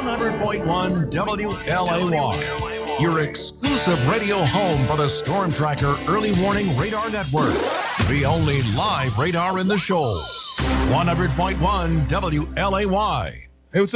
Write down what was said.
100.1 WLAY, your exclusive radio home for the Storm Tracker Early Warning Radar Network, the only live radar in the shoals. 100.1 WLAY.